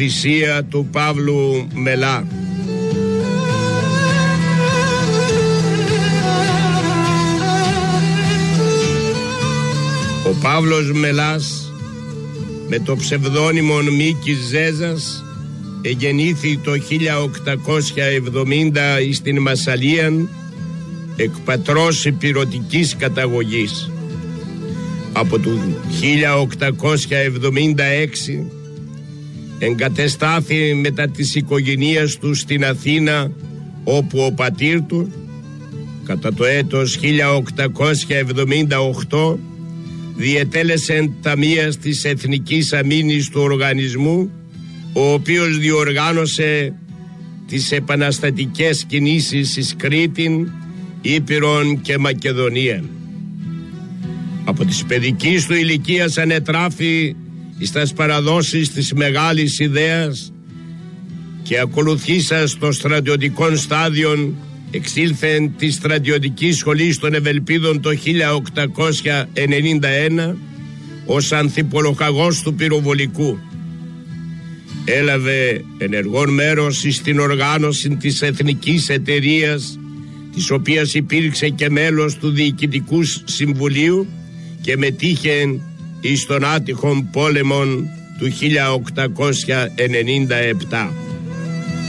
θυσία του Παύλου Μελά. Ο Παύλος Μελάς, με το ψευδόνυμο Μίκης Ζέζας, εγεννήθη το 1870 στην Μασσαλίαν, εκ πατρός ηπειρωτικής καταγωγής. Από το 1876 εγκατεστάθη μετά της οικογένειας του στην Αθήνα, όπου ο πατήρ του κατά το έτος 1878 διετέλεσε ταμείας της Εθνικής Αμήνης του οργανισμού, ο οποίος διοργάνωσε τις επαναστατικές κινήσεις εις Κρήτην, Ήπειρον και Μακεδονία. Από της παιδικής του ηλικίας ανετράφη εις τας παραδόσεις της μεγάλης ιδέας και ακολουθήσας το στρατιωτικό στάδιο εξήλθεν τη στρατιωτική σχολή των Ευελπίδων το 1891 ως ανθιπολοχαγός του πυροβολικού. Έλαβε ενεργό μέρος στην οργάνωση της Εθνικής Εταιρείας, της οποίας υπήρξε και μέλος του Διοικητικού Συμβουλίου, και μετήχε εις των άτυχων πόλεμων του 1897.